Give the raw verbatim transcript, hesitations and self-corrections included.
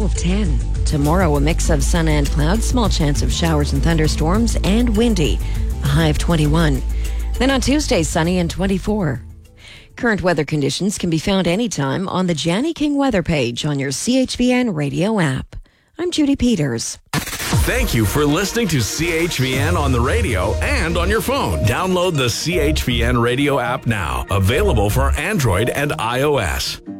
of ten. Tomorrow, a mix of sun and clouds, small chance of showers and thunderstorms, and windy, a high of twenty-one. Then on Tuesday, sunny and twenty-four. Current weather conditions can be found anytime on the Janny King weather page on your C H V N radio app. I'm Judy Peters. Thank you for listening to C H V N on the radio and on your phone. Download the C H V N radio app now. Available for Android and iOS.